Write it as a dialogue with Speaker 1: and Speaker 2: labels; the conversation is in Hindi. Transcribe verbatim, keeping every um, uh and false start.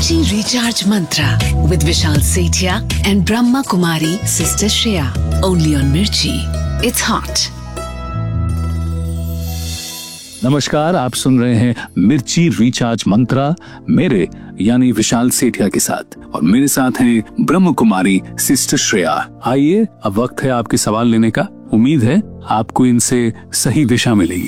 Speaker 1: Mirchi Recharge Mantra with Vishal Sethia and Brahma Kumari Sister Shreya. Only on Mirchi. It's hot.
Speaker 2: नमस्कार, आप सुन रहे हैं मिर्ची रिचार्ज मंत्रा मेरे यानी विशाल सेठिया के साथ, और मेरे साथ हैं ब्रह्म कुमारी सिस्टर श्रेया। आइए, अब वक्त है आपके सवाल लेने का। उम्मीद है आपको इनसे सही दिशा मिलेगी।